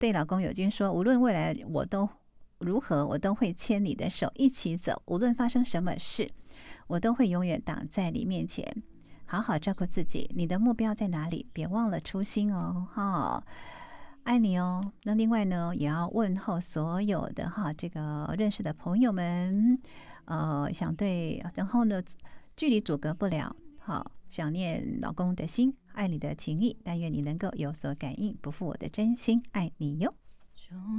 对老公友军说，无论未来我都如何，我都会牵你的手一起走，无论发生什么事，我都会永远挡在你面前。好好照顾自己，你的目标在哪里？别忘了初心哦，哈，爱你哦。那另外呢，也要问候所有的这个认识的朋友们，想对，然后呢，距离阻隔不了，好，想念老公的心，爱你的情意，但愿你能够有所感应，不负我的真心，爱你哟。